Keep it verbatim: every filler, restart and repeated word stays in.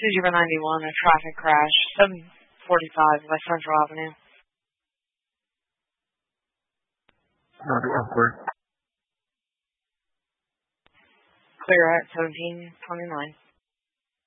zero ninety-one, a traffic crash, seven forty-five West Central Avenue. Copy, Upward. Clear at seventeen twenty-nine.